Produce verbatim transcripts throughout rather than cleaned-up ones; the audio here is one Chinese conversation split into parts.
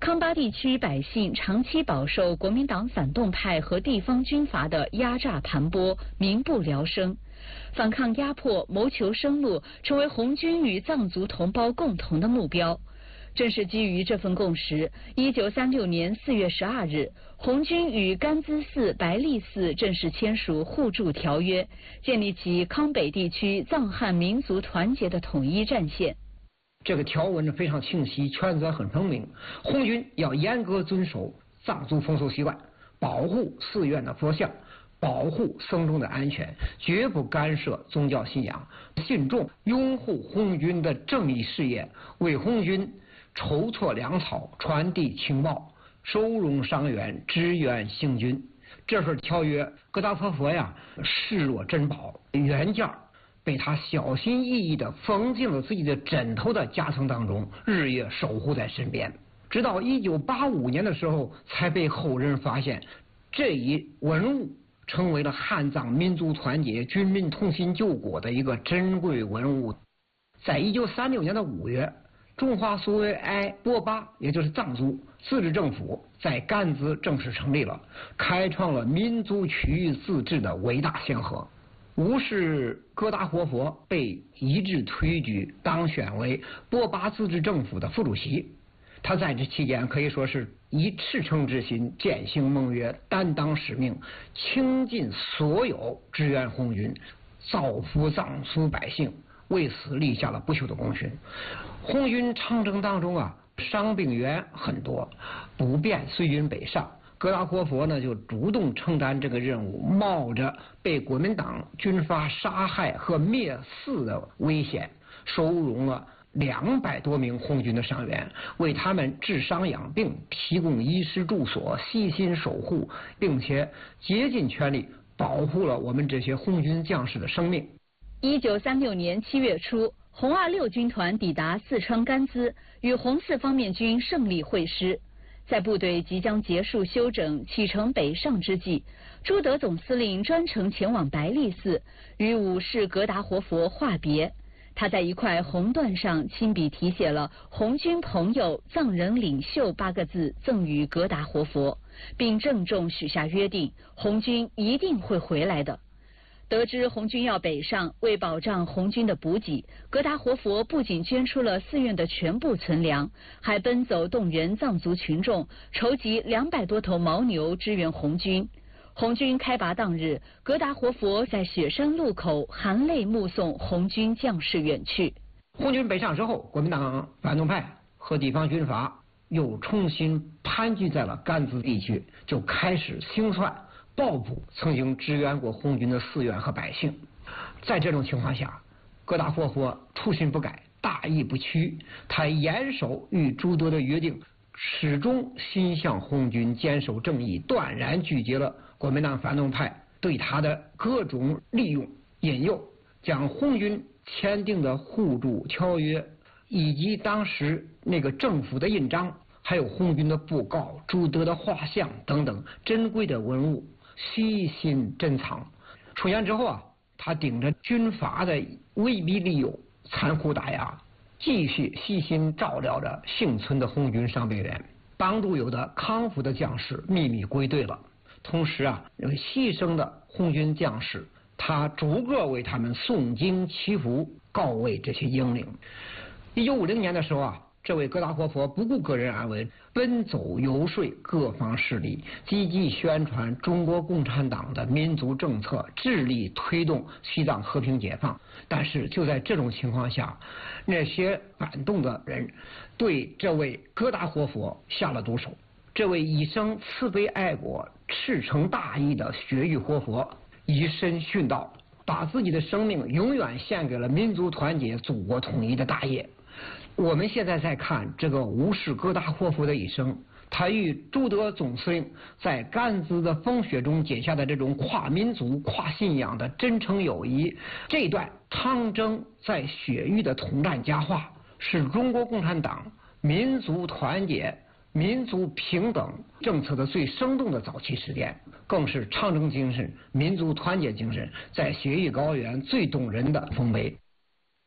康巴地区百姓长期饱受国民党反动派和地方军阀的压榨盘剥，民不聊生。反抗压迫、谋求生路，成为红军与藏族同胞共同的目标。正是基于这份共识，一九三六年四月十二日，红军与甘孜寺、白利寺正式签署互助条约，建立起康北地区藏汉民族团结的统一战线。 这个条文呢非常清晰，权责很分明。红军要严格遵守藏族风俗习惯，保护寺院的佛像，保护僧众的安全，绝不干涉宗教信仰。信众拥护红军的正义事业，为红军筹措粮草，传递情报，收容伤员，支援行军。这份条约，格达活佛呀视若珍宝，原件被他小心翼翼地缝进了自己的枕头的夹层当中，日夜守护在身边。直到一九八五年的时候，才被后人发现，这一文物成为了汉藏民族团结、军民同心救国的一个珍贵文物。在一九三六年的五月，中华苏维埃波巴，也就是藏族自治政府，在甘孜正式成立了，开创了民族区域自治的伟大先河。吴氏哥达活佛被一致推举当选为波巴自治政府的副主席。他在这期间可以说是以赤诚之心践行盟约，担当使命，倾尽所有支援红军，造福藏族百姓，为此立下了不朽的功勋。红军长征当中啊，伤病员很多，不便随军北上。格达活佛呢就主动承担这个任务，冒着被国民党军阀杀害和灭寺的危险，收容了两百多名红军的伤员，为他们治伤养病，提供衣食住所，细心守护，并且竭尽全力保护了我们这些红军将士的生命。 一九三六年七月初，红二六军团抵达四川甘孜，与红四方面军胜利会师。在部队即将结束休整、启程北上之际，朱德总司令专程前往白利寺，与武士格达活佛话别。他在一块红缎上亲笔题写了“红军朋友、藏人领袖”八个字，赠予格达活佛，并郑重许下约定：红军一定会回来的。得知红军要北上，为保障红军的补给，格达活佛不仅捐出了寺院的全部存粮，还奔走动员藏族群众，筹集两百多头牦牛支援红军。红军开拔当日，格达活佛在雪山路口含泪目送红军将士远去。 红军北上之后，国民党反动派和地方军阀又重新盘踞在了甘孜地区，就开始清算报复曾经支援过红军的寺院和百姓。在这种情况下，格达活佛初心不改，大义不屈，他严守与朱德的约定，始终心向红军，坚守正义，断然拒绝了国民党反动派对他的各种利用引诱，将红军签订的互助条约以及当时那个政府的印章，还有红军的布告、朱德的画像等等珍贵的文物悉心珍藏。出现之后啊，他顶着军阀的威逼利诱、残酷打压，继续细心照料着幸存的红军伤病员，帮助有的康复的将士秘密归队了。同时啊，有牺牲的红军将士，他逐个为他们诵经祈福，告慰这些英灵。一九五零年的时候啊，这位格达活佛不顾个人安危，奔走游说各方势力，积极宣传中国共产党的民族政策，致力推动西藏和平解放。但是就在这种情况下，那些反动的人对这位格达活佛下了毒手。这位一生慈悲爱国、赤诚大义的雪域活佛以身殉道，把自己的生命永远献给了民族团结、祖国统一的大业。我们现在在看这个吴氏格达活佛的一生，他与朱德总司令在甘孜的风雪中结下的这种跨民族、跨信仰的真诚友谊，这段长征在雪域的统战佳话，是中国共产党民族团结、民族平等政策的最生动的早期实践，更是长征精神、民族团结精神在雪域高原最动人的丰碑。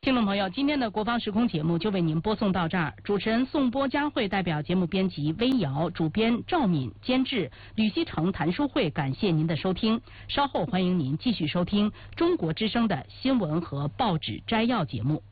听众朋友，今天的国防时空节目就为您播送到这儿。主持人宋波、佳慧代表节目编辑微瑶，主编赵敏，监制吕希成、谭淑慧，感谢您的收听。稍后欢迎您继续收听中国之声的新闻和报纸摘要节目。